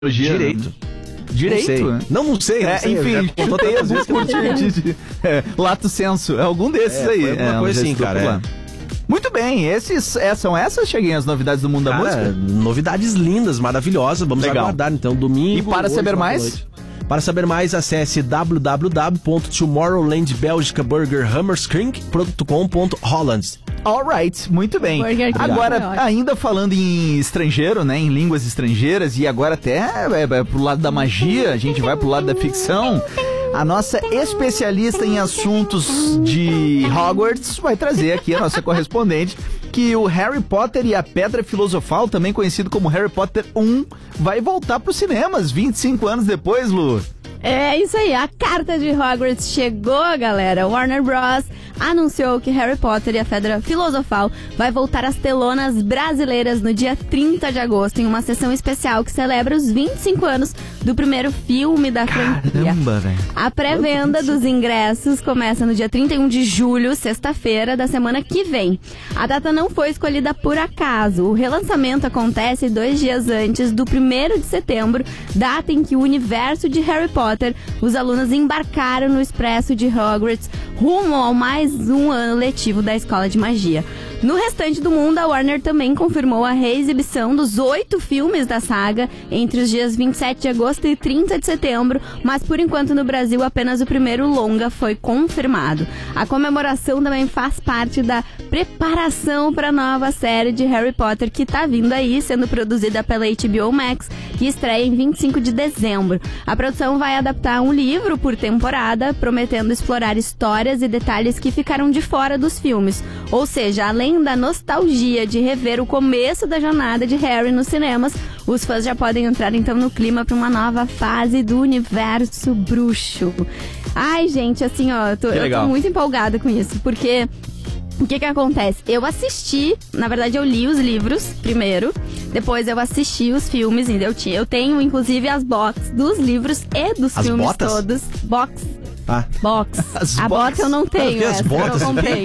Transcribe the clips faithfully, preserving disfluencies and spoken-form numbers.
Direito. Direito? Não, não, não sei. É, não sei enfim, eu tenho as vezes de, é, lato senso. É algum desses é, aí. É uma coisa assim, cara. É. Muito bem, esses, é, são essas, Cheguem, as novidades do mundo cara, da música? Novidades lindas, maravilhosas. Vamos Legal. aguardar, então, domingo. E para hoje, saber mais? Para saber mais, acesse w w w ponto tomorrowland belgica burger hammerskrink ponto com ponto holland. Alright, muito bem. Agora, ainda falando em estrangeiro, né, em línguas estrangeiras, e agora até é, é, pro lado da magia, a gente vai pro lado da ficção. A nossa especialista em assuntos de Hogwarts vai trazer aqui a nossa correspondente que o Harry Potter e a Pedra Filosofal, também conhecido como Harry Potter um, vai voltar pros cinemas vinte e cinco anos depois, Lu. É isso aí, a carta de Hogwarts chegou, galera. Warner Bros. Anunciou que Harry Potter e a Pedra Filosofal vai voltar às telonas brasileiras no dia trinta de agosto, em uma sessão especial que celebra os vinte e cinco anos do primeiro filme da franquia. Caramba, velho. A pré-venda dos ingressos começa no dia trinta e um de julho, sexta-feira da semana que vem. A data não foi escolhida por acaso. O relançamento acontece dois dias antes do primeiro de setembro, data em que o universo de Harry Potter, os alunos embarcaram no expresso de Hogwarts rumo ao mais um ano letivo da Escola de Magia. No restante do mundo, a Warner também confirmou a reexibição dos oito filmes da saga entre os dias vinte e sete de agosto e trinta de setembro, mas por enquanto no Brasil apenas o primeiro longa foi confirmado. A comemoração também faz parte da preparação para a nova série de Harry Potter que está vindo aí, sendo produzida pela H B O Max, que estreia em vinte e cinco de dezembro. A produção vai adaptar um livro por temporada, prometendo explorar histórias e detalhes que ficaram de fora dos filmes. Ou seja, além da nostalgia de rever o começo da jornada de Harry nos cinemas, os fãs já podem entrar então no clima para uma nova fase do universo bruxo. Ai, gente, assim, ó, eu tô, eu tô muito empolgada com isso, porque o que que acontece? Eu assisti, na verdade eu li os livros primeiro, depois eu assisti os filmes, eu, tinha, eu tenho inclusive as box dos livros e dos as filmes botas? todos. Box. Ah. Box. As a box. bota eu não tenho, as essa botas? eu não comprei.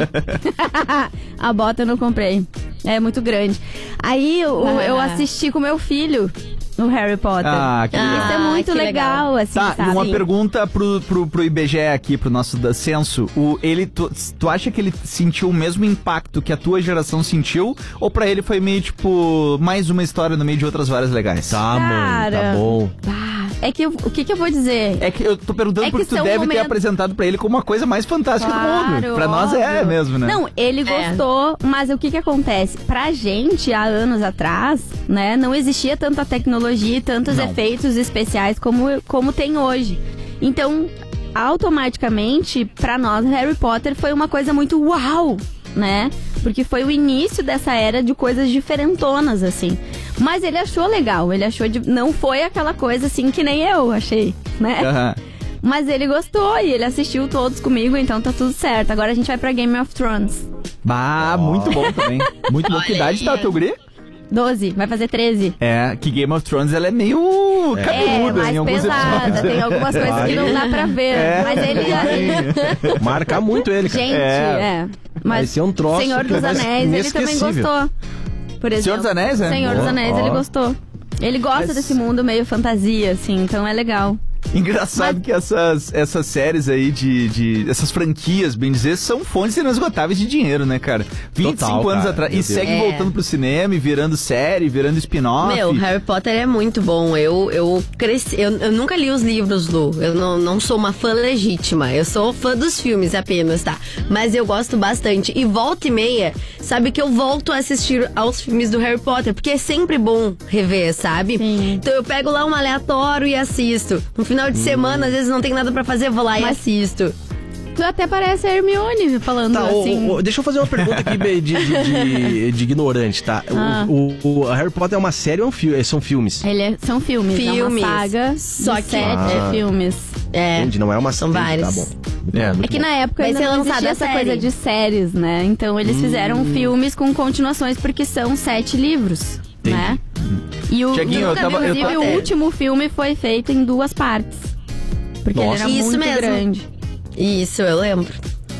A bota eu não comprei. É muito grande. Aí eu, ah. eu assisti com meu filho no Harry Potter. Ah, que legal. Isso é muito legal, legal, assim, tá, sabe? E uma pergunta pro, pro, pro I B G E aqui, pro nosso da censo. O, ele, tu, tu acha que ele sentiu o mesmo impacto que a tua geração sentiu? Ou pra ele foi meio, tipo, mais uma história no meio de outras várias legais? Tá, mano, tá bom. Ah, é que, eu, o que que eu vou dizer? É que eu tô perguntando é porque tu deve momentos... ter apresentado pra ele como uma coisa mais fantástica claro, do mundo. Pra nós óbvio. É mesmo, né? Não, ele gostou, é. mas o que que acontece? Pra gente, há anos atrás, né, não existia tanta tecnologia e tantos não. efeitos especiais como, como tem hoje. Então, automaticamente, pra nós, Harry Potter foi uma coisa muito uau, né? Porque foi o início dessa era de coisas diferentonas, assim. Mas ele achou legal, ele achou de... Não foi aquela coisa assim que nem eu achei, né? Uhum. Mas ele gostou e ele assistiu todos comigo, então tá tudo certo. Agora a gente vai pra Game of Thrones. Bah, oh. muito bom também. Muito bom. Que idade tá o teu guri? doze, vai fazer treze. É, que Game of Thrones ela é meio é. cabeluda é, em alguns pesada, episódios. Tem algumas coisas Ai. que não dá pra ver. É. Mas ele já... Marca muito ele, cara. Gente, é. é. Mas vai ser um troço Senhor dos Anéis, ele também gostou. Por exemplo. Senhor dos Anéis, é? Senhor oh, dos Anéis, oh. ele gostou. Ele gosta Mas... desse mundo meio fantasia, assim, então é legal. Engraçado Mas... que essas, essas séries aí de, de... Essas franquias, bem dizer, são fontes inesgotáveis de dinheiro, né, cara? vinte e cinco Total, anos cara, atrás. E segue é. voltando pro cinema e virando série, virando spin-off. Meu, Harry Potter é muito bom. Eu, eu cresci... Eu, eu nunca li os livros, Lu. Eu não, não sou uma fã legítima. Eu sou fã dos filmes apenas, tá? Mas eu gosto bastante. E volta e meia, sabe que eu volto a assistir aos filmes do Harry Potter, porque é sempre bom rever, sabe? Sim. Então eu pego lá um aleatório e assisto. No final de hum. semana, às vezes não tem nada pra fazer, vou lá Mas... e assisto. Tu até parece a Hermione falando tá, assim. O, o, deixa eu fazer uma pergunta aqui de, de, de, de ignorante, tá? Ah. O, o, o Harry Potter é uma série ou é um filme? São filmes? Ele é, são filmes. Filmes. É uma saga. Só que sete ah. filmes. É. Entendi, não é uma São vários. Tá bom. É, é que na época vai ainda ser não lançada existia essa coisa de séries, né? Então eles hum. fizeram filmes com continuações porque são sete livros, Entendi. né? E o, Cheguinho, eu tava, inclusive, eu tava... o último filme foi feito em duas partes. Porque Nossa. ele era Isso muito mesmo. grande. Isso, eu lembro.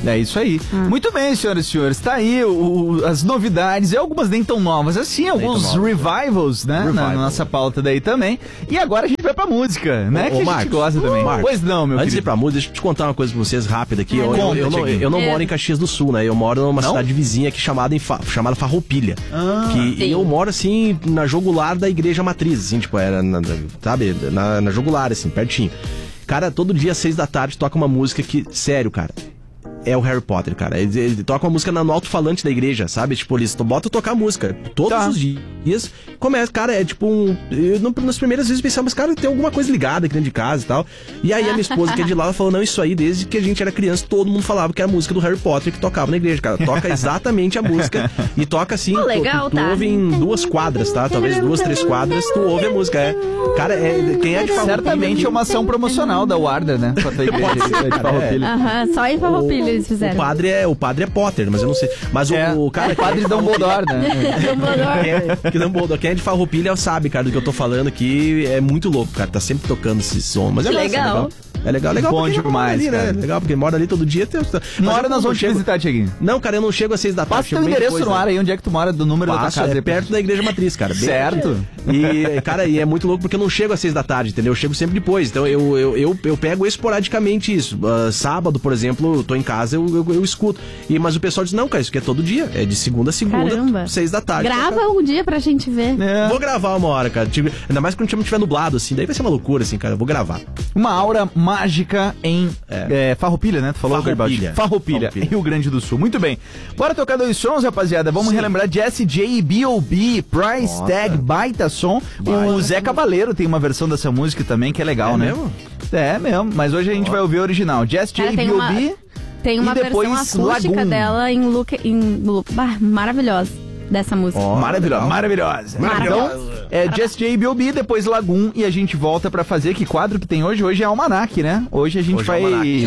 É isso aí. Ah. Muito bem, senhoras e senhores. Tá aí o, as novidades, e algumas nem tão novas assim, alguns revivals, né? Revival. Na nossa pauta daí também. E agora a gente vai pra música, né? Ô, que ô, a Marcos, gente gosta também. Marcos, pois não, meu antes querido. de ir pra música, deixa eu te contar uma coisa pra vocês rápida aqui. É, eu, eu, eu, não, eu não é. moro em Caxias do Sul, né? Eu moro numa não? cidade vizinha aqui chamada, em Fa, chamada Farroupilha. Ah, que, e eu moro, assim, na jugular da igreja matriz, assim, tipo, era, na, sabe, na, na jugular, assim, pertinho. Cara, todo dia às seis da tarde toca uma música que, sério, cara, é o Harry Potter, cara. Ele, ele toca uma música no alto-falante da igreja, sabe? Tipo, eles botam tocar música todos tá. os dias. Começa, cara, é tipo um... Eu, nas primeiras vezes eu pensava, mas cara, tem alguma coisa ligada aqui dentro de casa e tal. E aí a minha esposa, que é de lá, ela falou, não, isso aí, desde que a gente era criança, todo mundo falava que era a música do Harry Potter que tocava na igreja, cara. Toca exatamente a música e toca assim, oh, legal, tu, tu, tá. tu ouve em duas quadras, tá? Talvez duas, três quadras, tu ouve a música. É. Cara, é, quem é de Farroupilha... Certamente é uma ação promocional da Warner, né? Com a tua igreja de Farroupilha. Aham, só em Farroupilha eles fizeram. O padre é, o padre é Potter, mas eu não sei. Mas é, o, o cara... É o padre Dumbledore, né? Dumbledore. Que Dumbledore. Quem é de Farroupilha sabe, cara, do que eu tô falando aqui. É muito louco, cara. Tá sempre tocando esse som. Mas é legal. Massa, é legal. É legal, legal. Bom demais, ali, cara. Né? Legal, porque mora ali todo dia. Tem... Mora nós vamos te visitar, Tiaguinho. Não, cara, eu não chego às seis da tarde. Passa teu endereço no ar aí, onde é que tu mora, do número Passo, da tua casa. É perto da igreja matriz, cara. Bem certo. E, cara, e é muito louco porque eu não chego às seis da tarde, entendeu? Eu chego sempre depois. Então eu, eu, eu, eu pego esporadicamente isso. Uh, sábado, por exemplo, eu tô em casa, eu, eu, eu escuto. E, mas o pessoal diz, não, cara, isso aqui é todo dia. É de segunda a segunda, Caramba. seis da tarde. Grava um dia pra gente ver. É. Vou gravar uma hora, cara. Ainda mais quando estiver nublado, assim. Daí vai ser uma loucura, assim, cara. Eu vou gravar. Uma aura mágica em é. É, Farroupilha, né? Tu falou, Farroupilha. Farroupilha, Farroupilha, Rio Grande do Sul. Muito bem. Bora tocar dois sons, rapaziada. Vamos Sim. relembrar Jessie J e B O B, Price Nossa. Tag, baita som. Baita. O Zé Cabaleiro tem uma versão dessa música também que é legal, é né? Mesmo? É mesmo? Mas hoje a gente oh. vai ouvir a original. Jessie J e B O B. Tem uma versão acústica Lagoon. dela em look, em look bah, maravilhosa dessa música. Oh, maravilhosa, maravilhosa. Maravilhosa. Então, é Jessie J e B O B, depois Lagoon, e a gente volta pra fazer. Que quadro que tem hoje? Hoje é Almanac, né? Hoje a gente hoje vai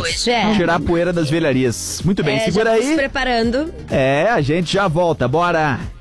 é tirar a poeira das velharias. Muito bem, é, segura já aí. Se preparando. É, a gente já volta, bora!